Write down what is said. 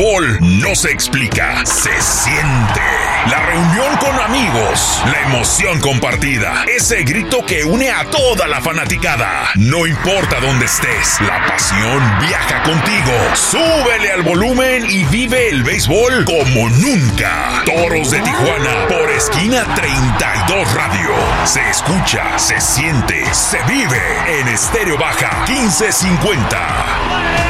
béisbol no se explica, se siente. La reunión con amigos, la emoción compartida, ese grito que une a toda la fanaticada. No importa dónde estés, la pasión viaja contigo. Súbele al volumen y vive el béisbol como nunca. Toros de Tijuana por Esquina 32 Radio. Se escucha, se siente, se vive en Estéreo Baja 1550.